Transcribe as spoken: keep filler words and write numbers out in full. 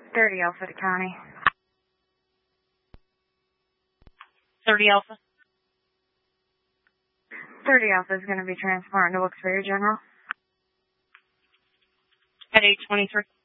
thirty Alpha to County. thirty Alpha. thirty Alpha is going to be transporting to Wilkes-Barre General. At eight twenty-three.